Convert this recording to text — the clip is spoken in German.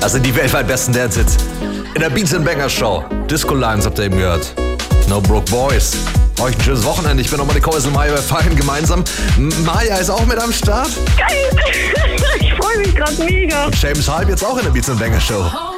Das sind die weltweit besten Dance-Hits. In der Beats & Banger Show. Disco Lines habt ihr eben gehört. No Broke Boys. Euch ein schönes Wochenende. Ich bin nochmal die Kois und Maya. Wir feiern gemeinsam. Maya ist auch mit am Start. Geil! Ich freue mich gerade mega. Und James Hype jetzt auch in der Beats & Banger Show.